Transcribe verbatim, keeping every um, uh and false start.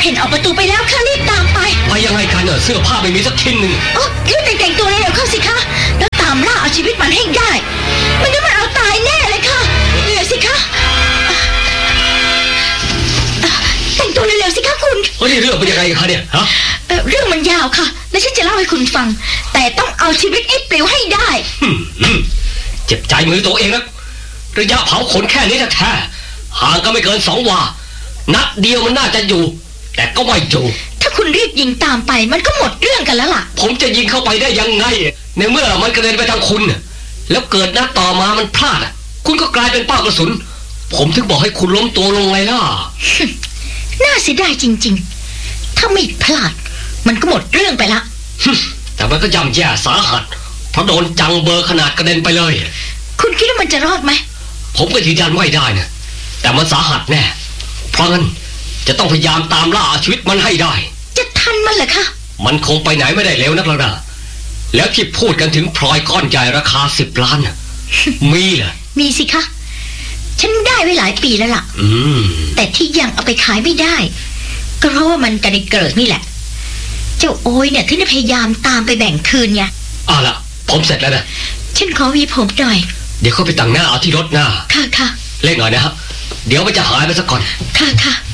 เห็นออกประตูไปแล้วค่ะรีบตามไปไปยังไงกันเนอะเสื้อผ้าไม่มีสักชิ้นหนึ่งอ๋อรีบแต่งตัวเร็วๆเข้าสิคะแล้วตามล่าเอาชีวิตมันให้ได้มันจะมันเอาตายแน่เลยค่ะเดี๋ยวสิคะแต่งตัวเร็วๆสิคะคุณเฮ้ยเรื่องเป็นยังไงคะเนี่ยฮะเรื่องมันยาวค่ะและฉันจะเล่าให้คุณฟังแต่ต้องเอาชีวิตไอ้ปลิวให้ได้เจ็บใจมือตัวเองนะระยะเผาขนแค่นี้แท้ๆห่างก็ไม่เกินสองวานัดเดียวมันน่าจะอยู่แต่ก็ไม่อยู่ถ้าคุณรีบยิงตามไปมันก็หมดเรื่องกันแล้วล่ะผมจะยิงเข้าไปได้ยังไงในเมื่อมันกระเด็นไปทางคุณแล้วเกิดนัดต่อมามันพลาดคุณก็กลายเป็นเป้ากระสุนผมถึงบอกให้คุณล้มตัวลงไงล่ะน่าเสียดายจริงๆถ้าไม่พลาดมันก็หมดเรื่องไปละแต่มันก็ย่ำแย่สาหัสเพราะโดนจังเบอร์ขนาดกระเด็นไปเลยคุณคิดว่ามันจะรอดไหมผมก็ยืนยันไม่ได้นะแต่มันสาหัสแน่เพราะงั้นจะต้องพยายามตามล่าชีวิตมันให้ได้จะทันมันเหรอคะมันคงไปไหนไม่ได้เร็วนักแล้วนะแล้วที่พูดกันถึงพลอยก้อนใหญ่ราคาสิบล้านมีเหรอมีสิคะฉันได้ไว้หลายปีแล้วล่ะแต่ที่ยังเอาไปขายไม่ได้ก็เพราะว่ามันกระดิกเกิดนี่แหละเจ้าโอ้ยเนี่ยที่ได้พยายามตามไปแบ่งคืนไงอ่ะล่ะผมเสร็จแล้วนะฉันขอวีผมหน่อยเดี๋ยวเขาไปตั้งหน้าเอาที่รถหน้าค่ะค่ะเล่นหน่อยนะฮะเดี๋ยวมันจะหายไปซะก่อนค่ะค่ะ